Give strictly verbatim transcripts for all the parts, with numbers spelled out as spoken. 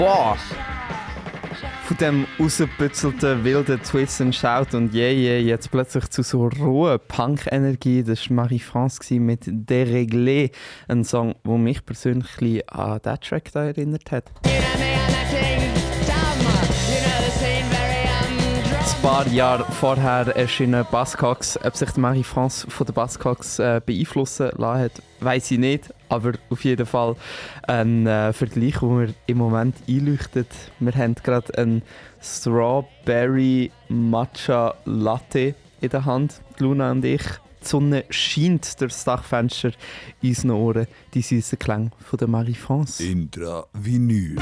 Boah! Von dem rausgebützelten wilden Twist and Shout und yeah, yeah, jetzt plötzlich zu so roher Punk-Energie. Das war Marie-France mit «Déréglé», ein Song, der mich persönlich an diesen Track da erinnert hat. Ein paar Jahre vorher erschienen Buzzcocks. Ob sich Marie-France von den Buzzcocks äh, beeinflussen lassen hat, weiss ich nicht. Aber auf jeden Fall ein äh, Vergleich, der mir im Moment einleuchtet. Wir haben gerade einen Strawberry Matcha Latte in der Hand, Luna und ich. Die Sonne scheint durch das Dachfenster in unseren Ohren. Die süßen Klänge von der Marie-France. Intra-Vinyl.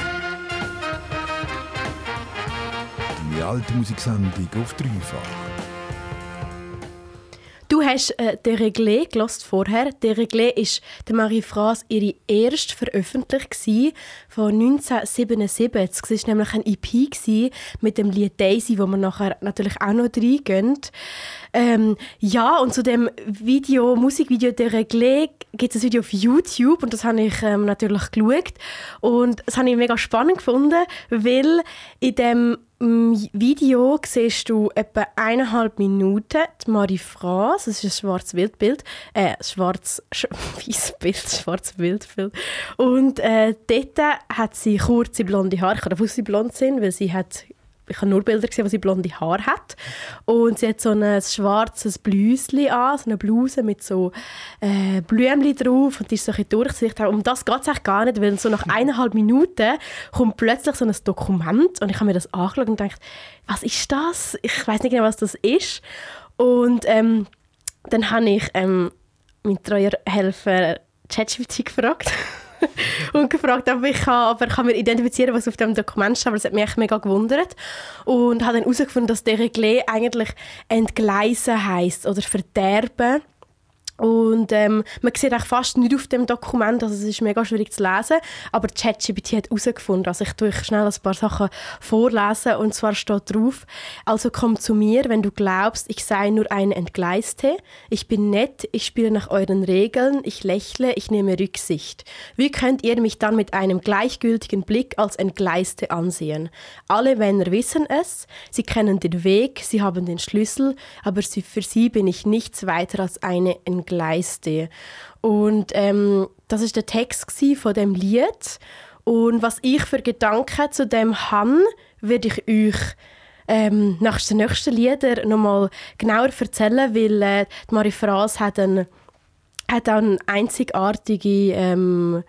Die alte Musiksendung auf dreifach. Du hast äh, «Déréglé» gehört vorher. «Déréglé» war der Marie-France ihre erste Veröffentlichung von neunzehnhundertsiebenundsiebzig. Es war nämlich ein E P mit dem Lied «Daisy», wo wir nachher natürlich auch noch reingehen. Ähm, ja, und zu dem Video, Musikvideo «Déréglé» gibt es ein Video auf YouTube und das habe ich ähm, natürlich geschaut. Und das habe ich mega spannend gefunden, weil in dem Video siehst du etwa eineinhalb Minuten die Marie-France, das ist ein schwarz-wild-Bild, äh, schwarz weißes Bild, schwarz-wild-Bild. Und äh, dort hat sie kurze blonde Haare. Ich kann davon, dass sie blond sind, weil sie hat, ich habe nur Bilder gesehen, wo sie blonde Haare hat. Und sie hat so ein schwarzes Blüschen an, so eine Bluse mit so äh, Blümchen drauf und die ist so ein bisschen durchsichtig. Um das geht es eigentlich gar nicht, weil so nach eineinhalb Minuten kommt plötzlich so ein Dokument und ich habe mir das angeschaut und gedacht, was ist das? Ich weiß nicht genau, was das ist. Und ähm, dann habe ich ähm, meinen treuen Helfer ChatGPT gefragt. und gefragt, ob ich, kann, ob er kann mir identifizieren kann, was auf dem Dokument steht, aber das hat mich mega gewundert. Und habe dann herausgefunden, dass «Déréglé» eigentlich «entgleisen» heisst oder «verderben». Und ähm, man sieht auch fast nicht auf dem Dokument, also es ist mega schwierig zu lesen, aber ChatGPT hat herausgefunden, also ich tue schnell ein paar Sachen vorlesen und zwar steht drauf: Also komm zu mir, wenn du glaubst, ich sei nur eine Entgleiste. Ich bin nett, ich spiele nach euren Regeln, ich lächle, ich nehme Rücksicht. Wie könnt ihr mich dann mit einem gleichgültigen Blick als Entgleiste ansehen? Alle Männer wissen es, sie kennen den Weg, sie haben den Schlüssel, aber sie, für sie bin ich nichts weiter als eine Entgleiste. Gleiste. Und ähm, das ist der Text von dem Lied. Und was ich für Gedanken zu dem habe, werde ich euch ähm, nach den nächsten Liedern nochmal genauer erzählen, weil äh, die Marie-France hat, ein, hat eine einzigartige ähm,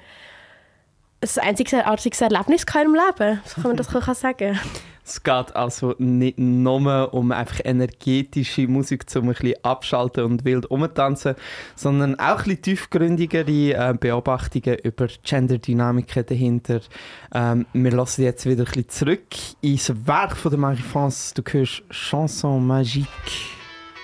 ein einzigartiges Erlebnis in ihrem Leben. So kann man das sagen. Es geht also nicht nur um einfach energetische Musik, um ein bisschen abschalten und wild rumtanzen, sondern auch ein bisschen tiefgründigere äh, Beobachtungen über Genderdynamiken dahinter. Ähm, wir lassen jetzt wieder ein bisschen zurück ins Werk von der Marie-France. Du hörst «Chanson magique».